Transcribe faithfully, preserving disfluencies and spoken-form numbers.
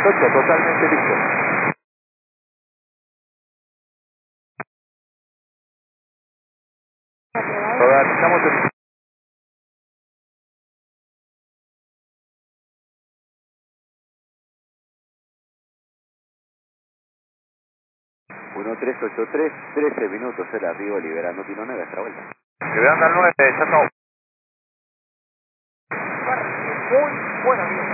Toto, totalmente listo. Rodar, estamos en... uno tres ocho tres, trece minutos el arribo, liberando Tino nueve, hasta la vuelta. Liberando al nueve, ya estamos. Muy bueno, amigo.